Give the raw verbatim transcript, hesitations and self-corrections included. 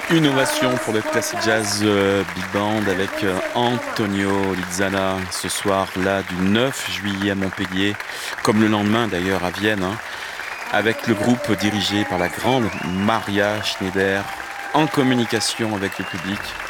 Une ovation pour le Classic Jazz euh, Big Band avec euh, Antonio Lizzana ce soir là du neuf juillet à Montpellier, comme le lendemain d'ailleurs à Vienne, hein, avec le groupe dirigé par la grande Maria Schneider en communication avec le public.